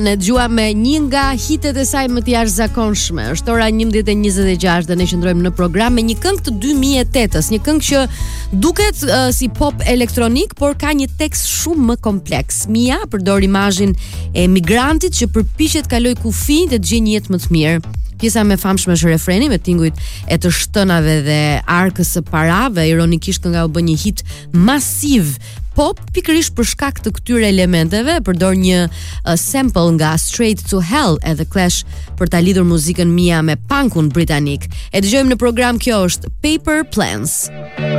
Ne dëgjuam me një nga hitet e saj më të jashtëzakonshme. Është ora 11:26 dhe ne qëndrojmë në program me një këngë të 2008-s, një këngë që duket si pop elektronik, por ka një tekst shumë më kompleks. Mia përdor imazhin e migrantit që përpiqet kaloj kufi dhe të gjejë një jetë më të mirë. Pjesa më famshme është refreni me tingujt e të shtënave dhe arkës së parave. Ironikisht kënga u bë një hit masiv pop pikërisht për shkak të këtyre elementeve. Përdor një sample nga Straight to Hell e The Clash për ta lidhur muzikën Mia me punkun britanik. E dëgjojmë në program, kjo është Paper Planes.